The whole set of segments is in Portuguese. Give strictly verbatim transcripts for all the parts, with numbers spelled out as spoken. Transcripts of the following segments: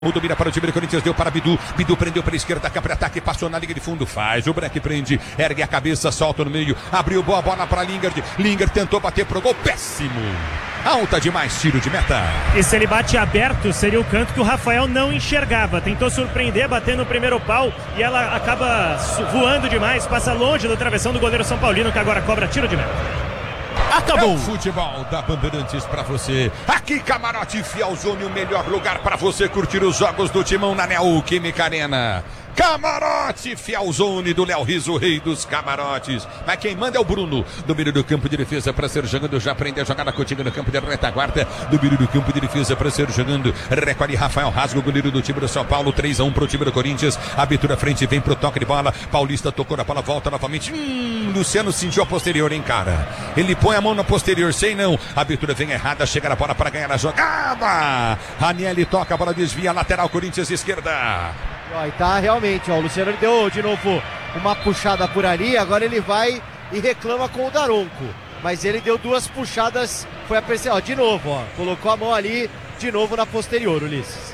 Domina para o time do Corinthians, deu para Bidu, Bidu prendeu para a esquerda, cá para ataque, passou na linha de fundo, faz o break, prende, ergue a cabeça, solta no meio, abriu boa bola para Lingard, Lingard tentou bater pro gol, péssimo, alta demais, tiro de meta. E se ele bate aberto, seria o canto que o Rafael não enxergava, tentou surpreender, bater no primeiro pau e ela acaba voando demais, passa longe da travessão do goleiro São Paulino, que agora cobra tiro de meta. Acabou! É o futebol da Bandeirantes pra você. Aqui, Camarote Fialzone, o melhor lugar pra você curtir os jogos do Timão na Neoquímica Arena. Camarote Fialzone do Léo Riso, rei dos camarotes. Mas quem manda é o Bruno. Domínio do campo de defesa para ser jogando. Já aprende a jogar contigo no campo de retaguarda. Domínio do campo de defesa para ser jogando. Recolhe Rafael Rasgo, goleiro do time do São Paulo. três a um pro time do Corinthians. Abertura frente, vem pro toque de bola. Paulista tocou na bola, volta novamente. Hum, Luciano sentiu a posterior, hein, cara? Ele põe a mão na posterior, sei não. Abertura vem errada, chega na bola para ganhar a jogada. Ranieri toca, a bola desvia, lateral Corinthians esquerda. Ó, e tá realmente, ó, o Luciano deu de novo uma puxada por ali, agora ele vai e reclama com o Daronco, mas ele deu duas puxadas, foi a perceber, ó, de novo, ó, colocou a mão ali, de novo na posterior, Ulisses.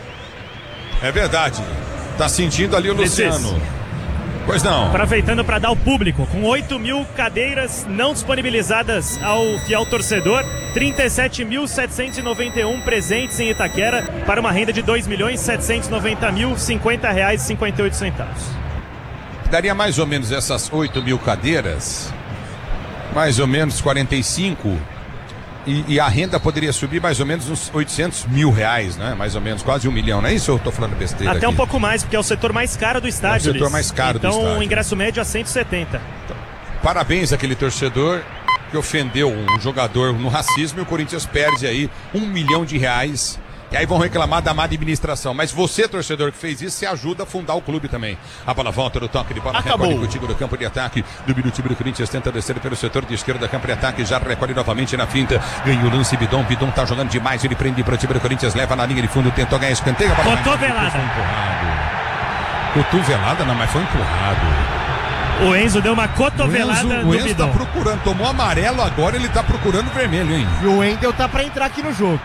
É verdade, tá sentindo ali o Luciano. Pois não. Aproveitando para dar ao público, com oito mil cadeiras não disponibilizadas ao fiel torcedor, trinta e sete mil setecentos e noventa e um presentes em Itaquera para uma renda de dois milhões setecentos e noventa mil cinquenta reais e cinquenta e oito centavos. Daria mais ou menos essas oito mil cadeiras, mais ou menos quarenta e cinco, e, e a renda poderia subir mais ou menos uns oitocentos mil reais, né? Mais ou menos, quase um milhão, não é isso? Eu tô falando besteira Até aqui. Um pouco mais, porque é o setor mais caro do estádio. É o setor mais caro então, do estádio. Então o ingresso médio é cento e setenta. Então, parabéns àquele torcedor que ofendeu um jogador no racismo e o Corinthians perde aí um milhão de reais. E aí vão reclamar da má administração. Mas você, torcedor, que fez isso, você ajuda a fundar o clube também. A bola volta no toque de bola. Acabou. Recolhe contigo no campo de ataque. Do time do Corinthians tenta descer pelo setor de esquerda. Campo de ataque. Já recolhe novamente na finta. Ganha o lance Bidon. Bidon tá jogando demais. Ele prende para o time do Corinthians. Leva na linha de fundo. Tentou ganhar escanteio. Cotovelada. Foi empurrado. Cotovelada não, mas foi empurrado. O Enzo deu uma cotovelada o Enzo, no o Enzo Bidon. Tá procurando. Tomou amarelo agora. Ele tá procurando vermelho, hein? E o Wendel tá pra entrar aqui no jogo.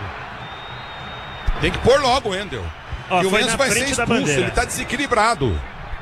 Tem que pôr logo o Wendel. Ó, e o Enzo vai ser da expulso, bandeira. ele tá desequilibrado.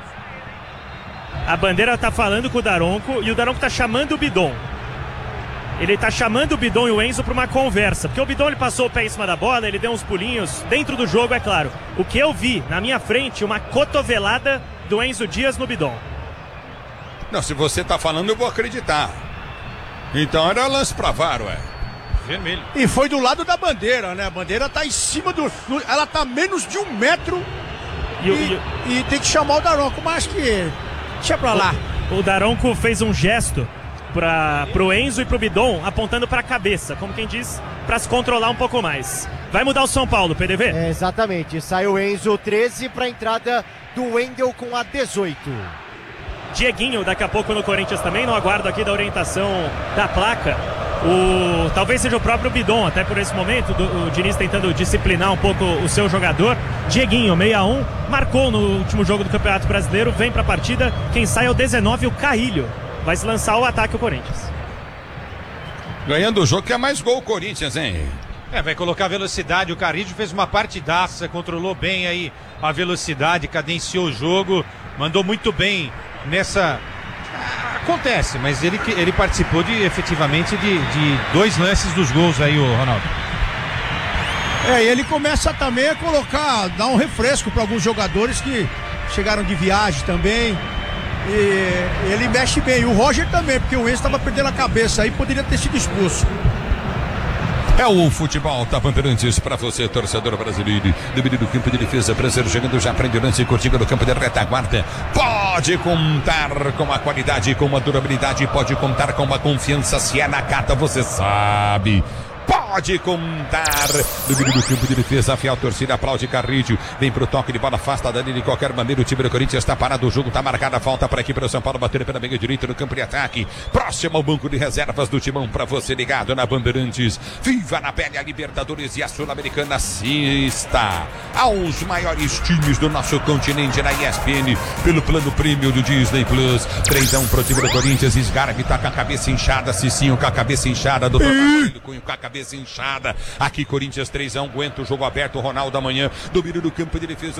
A bandeira tá falando com o Daronco e o Daronco tá chamando o Bidon. Ele tá chamando o Bidon e o Enzo pra uma conversa, porque o Bidon ele passou o pé em cima da bola, ele deu uns pulinhos dentro do jogo, é claro. O que eu vi na minha frente, uma cotovelada do Enzo Dias no Bidon. Não, se você tá falando eu vou acreditar. Então era lance pra V A R, ué. Vermelho. E foi do lado da bandeira, né? A bandeira tá em cima do... No, ela tá menos de um metro e, e, e tem que chamar o Daronco, mas que... Deixa pra lá. O, o Daronco fez um gesto pra, pro Enzo e pro Bidon, apontando pra cabeça, como quem diz, pra se controlar um pouco mais. Vai mudar o São Paulo, P D V? É, exatamente. Sai o Enzo treze pra entrada do Wendel com a dezoito. Dieguinho daqui a pouco no Corinthians também, não aguardo aqui da orientação da placa. O, talvez seja o próprio Bidon, até por esse momento, do, o Diniz tentando disciplinar um pouco o seu jogador. Dieguinho, seis a um, marcou no último jogo do Campeonato Brasileiro, vem pra partida, quem sai é o dezenove, o Carrilho. Vai se lançar o ataque o Corinthians. Ganhando o jogo que é mais gol o Corinthians, hein? É, vai colocar velocidade, o Carrilho fez uma partidaça, controlou bem aí a velocidade, cadenciou o jogo, mandou muito bem nessa... Acontece, mas ele, ele participou de, efetivamente de, de dois lances dos gols aí, o Ronaldo. É, e ele começa também a colocar, dar um refresco para alguns jogadores que chegaram de viagem também. E ele mexe bem, o Roger também, porque o Enzo estava perdendo a cabeça aí, poderia ter sido expulso. É o futebol da Bandeirantes para você, torcedor brasileiro. Domínio do campo de defesa, prazer chegando, já prende o lance, curtindo no campo de retaguarda. Pode contar com a qualidade, com a durabilidade, pode contar com a confiança, se é na carta, você sabe. Pode contar. Domínio do campo de defesa, a fiel torcida aplaude Carrilho. Vem pro toque de bola, afasta dali de qualquer maneira. O time do Corinthians está parado, o jogo está marcado. A falta para aqui para o São Paulo, bater pela meia direita no campo de ataque. Próximo ao banco de reservas do Timão, para você ligado na Bandeirantes. Viva na pele a Libertadores e a Sul-Americana. Assista aos maiores times do nosso continente na E S P N pelo plano prêmio do Disney Plus. três a um pro time do Corinthians. Sgarbi tá com a cabeça inchada. Cicinho com a cabeça inchada. Doutor Cunho com a cabeça cabeça inchada. Aqui Corinthians três a um, aguenta o jogo aberto, Ronaldo amanhã, domínio do campo de defesa.